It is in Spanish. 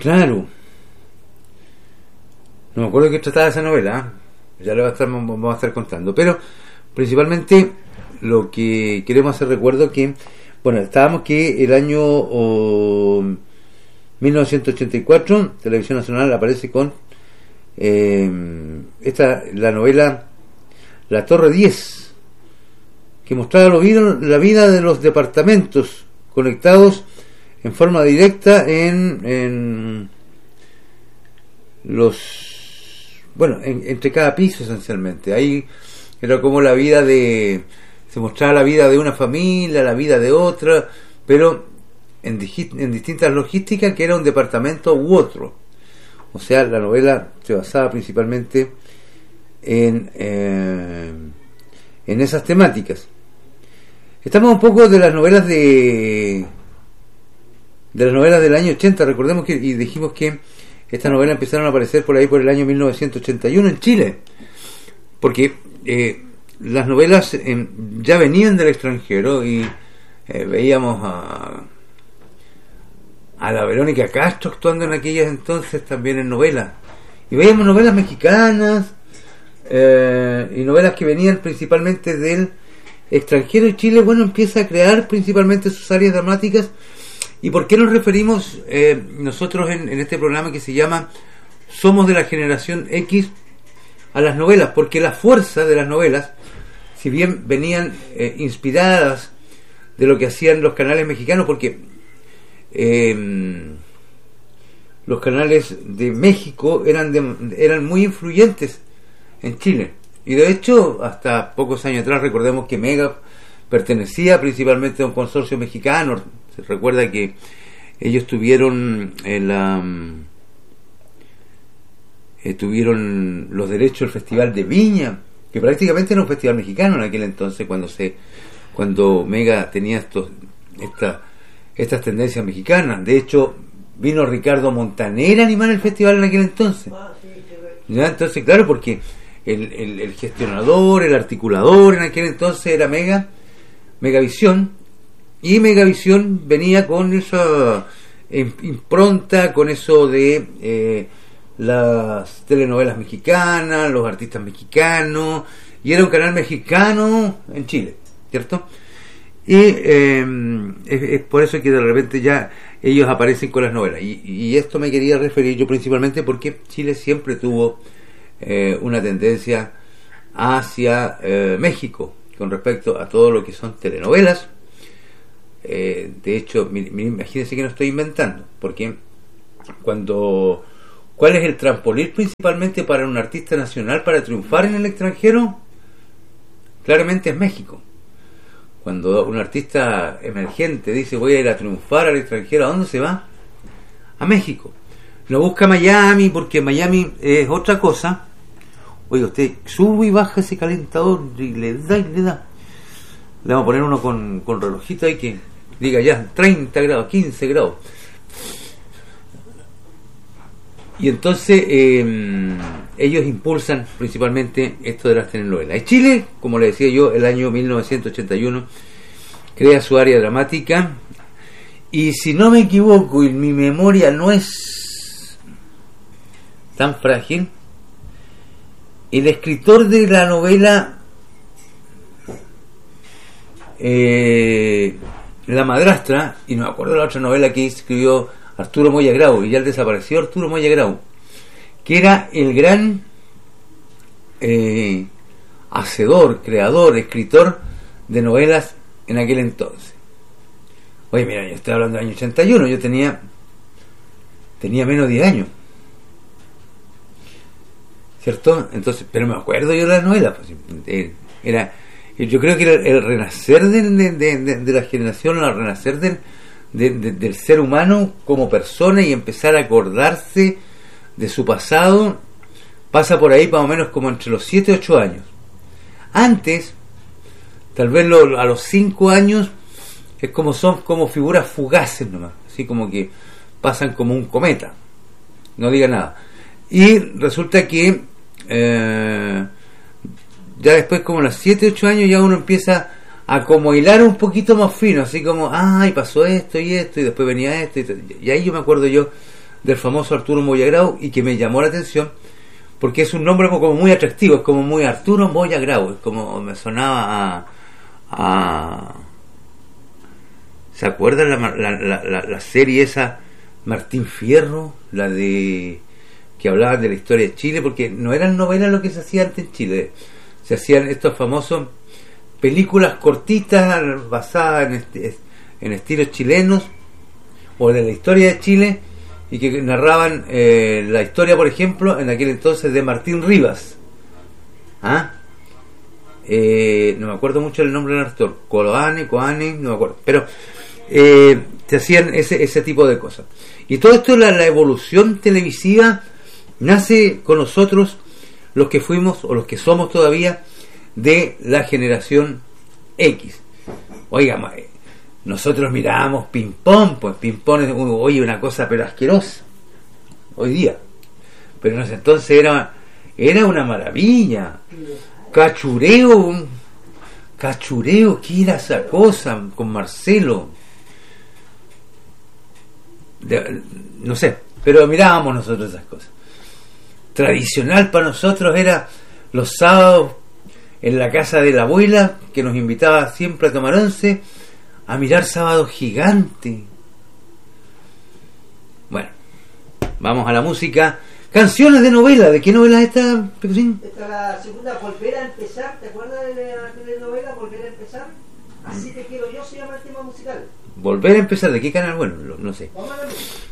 Claro. No me acuerdo de qué trataba esa novela, ¿eh? Ya lo vamos a estar contando. Pero principalmente lo que queremos hacer recuerdo que, bueno, estábamos que el año 1984, Televisión Nacional aparece con la novela La Torre 10, que mostraba la vida de los departamentos conectados en forma directa en entre cada piso, esencialmente. Ahí era como se mostraba la vida de una familia, la vida de otra, pero en distintas logísticas, que era un departamento u otro. O sea, la novela se basaba principalmente en esas temáticas. Estamos un poco de las novelas del año 80. Recordemos y dijimos que estas novelas empezaron a aparecer por ahí por el año 1981 en Chile, porque las novelas ya venían del extranjero y veíamos a la Verónica Castro actuando en aquellas entonces también en novelas, y veíamos novelas mexicanas y novelas que venían principalmente del extranjero, y Chile, bueno, empieza a crear principalmente sus áreas dramáticas. ¿Y por qué nos referimos nosotros en este programa que se llama Somos de la Generación X a las novelas? Porque la fuerza de las novelas, si bien venían inspiradas de lo que hacían los canales mexicanos, porque los canales de México eran muy influyentes en Chile, y de hecho hasta pocos años atrás, recordemos que Mega pertenecía principalmente a un consorcio mexicano. Se recuerda que ellos tuvieron los derechos del Festival de Viña, que prácticamente era un festival mexicano en aquel entonces, cuando Mega tenía estas tendencias mexicanas. De hecho, vino Ricardo Montaner a animar el festival en aquel entonces. ¿Ya? Entonces, claro, porque el gestionador, el articulador en aquel entonces era Megavisión, y Megavisión venía con esa impronta, con eso de las telenovelas mexicanas, los artistas mexicanos, y era un canal mexicano en Chile, ¿cierto? Y es por eso que de repente ya ellos aparecen con las novelas, y esto me quería referir yo principalmente porque Chile siempre tuvo una tendencia hacia México con respecto a todo lo que son telenovelas. De hecho, imagínense que no estoy inventando, porque ¿cuál es el trampolín principalmente para un artista nacional para triunfar en el extranjero? Claramente es México. Cuando un artista emergente dice voy a ir a triunfar al extranjero, ¿a dónde se va? A México. No busca Miami, porque Miami es otra cosa. Oye, usted sube y baja ese calentador y le da y le da. Le vamos a poner uno con relojito ahí que diga ya 30 grados, 15 grados. Y entonces ellos impulsan principalmente esto de las telenovelas. Y Chile, como le decía yo, el año 1981 crea su área dramática, y si no me equivoco y mi memoria no es tan frágil, el escritor de la novela La Madrastra, y no me acuerdo la otra novela que escribió Arturo Moya Grau, y ya desapareció Arturo Moya Grau, que era el gran hacedor, creador, escritor de novelas en aquel entonces. Oye, mira, yo estoy hablando del año 81, yo tenía menos de 10 años, ¿cierto? Entonces, pero me acuerdo yo de las novelas, pues, yo creo que era el renacer de la generación, el renacer del ser humano como persona, y empezar a acordarse de su pasado. Pasa por ahí más o menos como entre los 7 y 8 años. Antes, tal vez a los 5 años, son como figuras fugaces nomás, así como que pasan como un cometa, no diga nada. Y resulta que ya después, como a los 7 8 años, ya uno empieza a como hilar un poquito más fino, así como, ay, pasó esto y esto, y después venía esto, y ahí yo me acuerdo yo del famoso Arturo Moya Grau, y que me llamó la atención porque es un nombre como muy atractivo, es como muy Arturo Moya Grau, es como me sonaba a ¿se acuerdan la serie esa Martín Fierro, la de que hablaban de la historia de Chile? Porque no eran novelas lo que se hacía antes en Chile, se hacían estos famosos películas cortitas basadas en estilos chilenos o de la historia de Chile, y que narraban la historia, por ejemplo, en aquel entonces de Martín Rivas. No me acuerdo mucho el nombre del actor, Coane, no me acuerdo, pero te hacían ese tipo de cosas. Y todo esto, la evolución televisiva, nace con nosotros, los que fuimos o los que somos todavía de la generación X. Oiga, nosotros mirábamos ping-pong, pues ping-pong es una cosa pero asquerosa hoy día, pero en ese entonces era una maravilla. Cachureo, ¿qué era esa cosa con Marcelo? No sé, pero mirábamos nosotros esas cosas. Tradicional para nosotros era los sábados en la casa de la abuela, que nos invitaba siempre a tomar once, a mirar Sábado Gigante. Bueno, vamos a la música. Canciones de novela. ¿De qué novela es esta, Pecosín? Esta es la segunda, Volver a Empezar. ¿Te acuerdas de la telenovela Volver a Empezar? Así te quiero yo, se llama el tema musical. Volver a empezar. ¿De qué canal? Bueno, no sé. Vamos a la música.